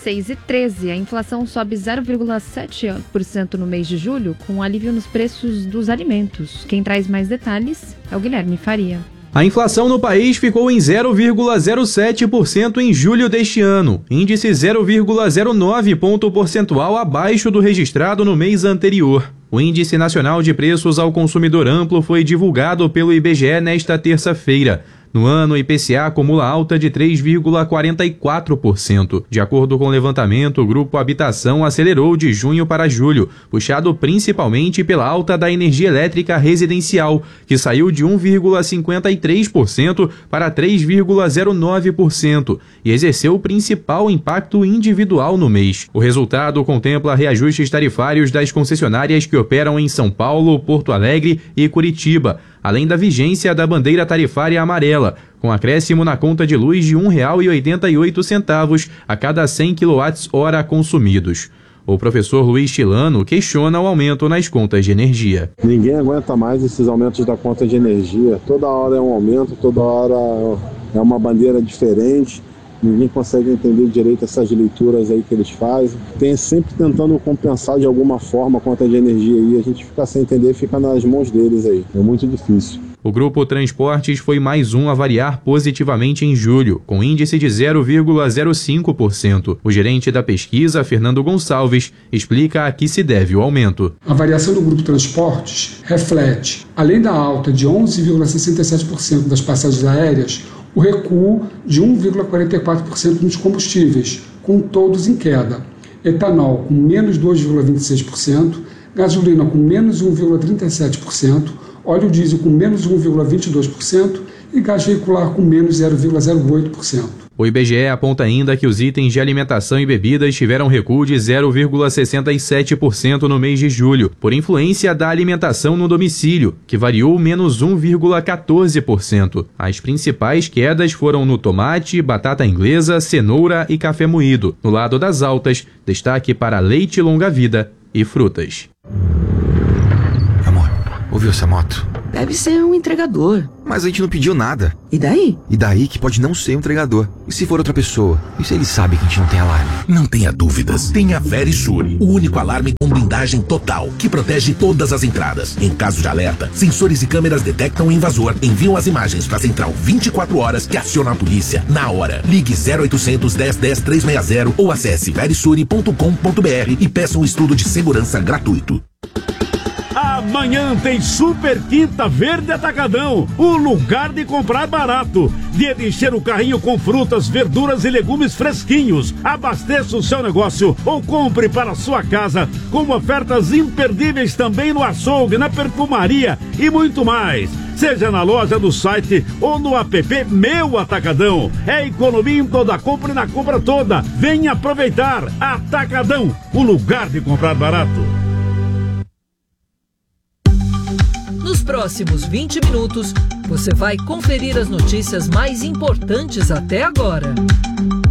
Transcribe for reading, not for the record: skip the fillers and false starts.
6,13. A inflação sobe 0,7% no mês de julho, com alívio nos preços dos alimentos. Quem traz mais detalhes é o Guilherme Faria. A inflação no país ficou em 0,07% em julho deste ano, índice 0,09 ponto percentual abaixo do registrado no mês anterior. O Índice Nacional de Preços ao Consumidor Amplo foi divulgado pelo IBGE nesta terça-feira. No ano, o IPCA acumula alta de 3,44%. De acordo com o levantamento, o Grupo Habitação acelerou de junho para julho, puxado principalmente pela alta da energia elétrica residencial, que saiu de 1,53% para 3,09% e exerceu o principal impacto individual no mês. O resultado contempla reajustes tarifários das concessionárias que operam em São Paulo, Porto Alegre e Curitiba, além da vigência da bandeira tarifária amarela, com acréscimo na conta de luz de R$ 1,88 a cada 100 kWh consumidos. O professor Luiz Chilano questiona o aumento nas contas de energia. Ninguém aguenta mais esses aumentos da conta de energia. Toda hora é um aumento, toda hora é uma bandeira diferente. Ninguém consegue entender direito essas leituras aí que eles fazem. Tem sempre tentando compensar de alguma forma a conta de energia aí. A gente fica sem entender, fica nas mãos deles aí. É muito difícil. O Grupo Transportes foi mais um a variar positivamente em julho, com índice de 0,05%. O gerente da pesquisa, Fernando Gonçalves, explica a que se deve o aumento. A variação do Grupo Transportes reflete, além da alta de 11,67% das passagens aéreas, o recuo de 1,44% nos combustíveis, com todos em queda. Etanol com menos 2,26%, gasolina com menos 1,37%, óleo diesel com menos 1,22% e gás veicular com menos 0,08%. O IBGE aponta ainda que os itens de alimentação e bebidas tiveram recuo de 0,67% no mês de julho, por influência da alimentação no domicílio, que variou menos 1,14%. As principais quedas foram no tomate, batata inglesa, cenoura e café moído. No lado das altas, destaque para leite longa-vida e frutas. Amor, ouviu essa moto? Deve ser um entregador. Mas a gente não pediu nada. E daí? E daí que pode não ser um entregador. E se for outra pessoa? E se ele sabe que a gente não tem alarme? Não tenha dúvidas. Tem a Verisure, o único alarme com blindagem total, que protege todas as entradas. Em caso de alerta, sensores e câmeras detectam o invasor, enviam as imagens para a central 24 horas que aciona a polícia na hora. Ligue 0800 10 10 360 ou acesse verisure.com.br e peça um estudo de segurança gratuito. Amanhã tem Super Quinta Verde Atacadão, o lugar de comprar barato. Dia de encher o carrinho com frutas, verduras e legumes fresquinhos. Abasteça o seu negócio ou compre para a sua casa, com ofertas imperdíveis também no açougue, na perfumaria e muito mais. Seja na loja, no site ou no app Meu Atacadão. É economia em toda compra e na compra toda. Venha aproveitar. Atacadão, o lugar de comprar barato. Nos próximos 20 minutos, você vai conferir as notícias mais importantes até agora.